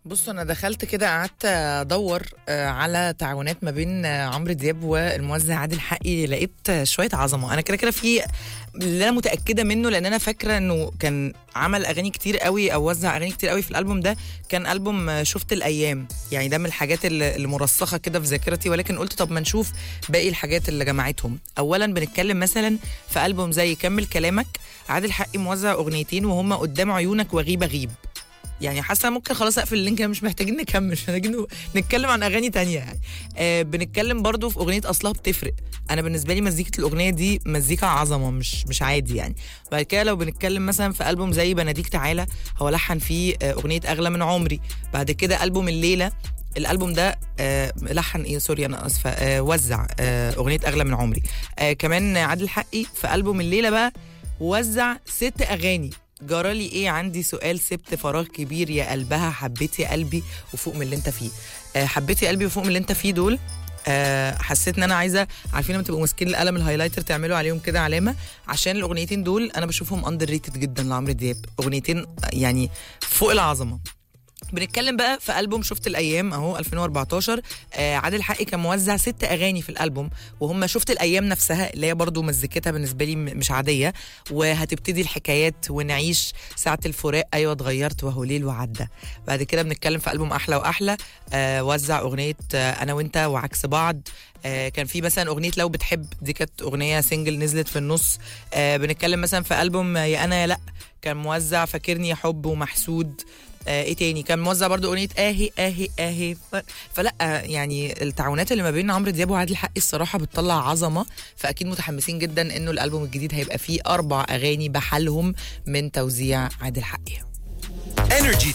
بص انا دخلت كده قعدت ادور على تعاونات ما بين عمرو دياب والموزع عادل حقي، لقيت شويه عظمه. انا كده في اللي انا متاكده منه، لان انا فاكره انه كان عمل اغاني كتير قوي او وزع اغاني كتير قوي في الالبوم ده. كان البوم شفت الايام، يعني ده من الحاجات اللي مرسخه كده في ذاكرتي، ولكن قلت طب ما نشوف باقي الحاجات اللي جمعتهم. اولا بنتكلم مثلا في البوم زي كمل كلامك، عادل حقي موزع اغنيتين وهم قدام عيونك وغيب غيب. يعني حاسه ممكن خلاص اقفل اللينك، مش محتاجين نكمل، مش محتاجين نتكلم عن اغاني تانية يعني. بنتكلم برضو في اغنيه اصلها بتفرق. انا بالنسبه لي مزيكه الاغنيه دي مزيكا عظمه، مش عادي يعني. بعد كده لو بنتكلم مثلا في البوم زي بناديك تعالى، هو لحن فيه اغنيه اغلى من عمري. بعد كده البوم الليله، الالبوم ده لحن سوري انا اسفه، وزع اغنيه اغلى من عمري. كمان عادل حقي في البوم الليله بقى وزع 6 اغاني. جرالي ايه، عندي سؤال، سبت فراغ كبير، يا قلبها، حبيتي قلبي، وفوق من اللي انت فيه. حبيتي قلبي وفوق من اللي انت فيه دول حسيت ان انا عايزه، عارفين لما تبقوا ماسكين القلم الهايلايتر تعملوا عليهم كده علامه، عشان الاغنيتين دول انا بشوفهم اندر ريتد جدا لعمرو دياب. اغنيتين يعني فوق العظمه. بنتكلم بقى في ألبوم شفت الأيام أهو 2014. عادل حقي كان موزع 6 أغاني في الألبوم، وهم شفت الأيام نفسها اللي هي برضو مزيكتها بالنسبة لي مش عادية، وهتبتدي الحكايات، ونعيش ساعة الفراق، أيوة اتغيرت، وهو ليل وعدى. بعد كده بنتكلم في ألبوم أحلى وأحلى، وزع أغنية أنا وأنت وعكس بعض. كان في مثلا أغنية لو بتحب، دي كانت أغنية سينجل نزلت في النص. بنتكلم مثلا في ألبوم يا أنا يا لأ، كان موزع فاكرني يا حب ومحسود. ايه تاني كان موزع برضو اغنيه اهي اهي اهي. فلا يعني التعاونات اللي ما بين عمرو دياب وعادل حقي الصراحه بتطلع عظمه. فاكيد متحمسين جدا انه الالبوم الجديد هيبقى فيه 4 اغاني بحالهم من توزيع عادل حقي. انرجي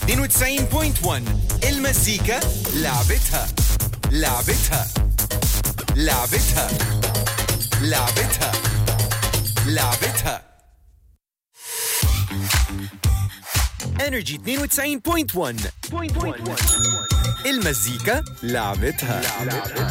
92.1 المزيكا لعبتها لعبتها لعبتها لعبتها لعبتها. انرجي 92.1 المزيكا لعبتها.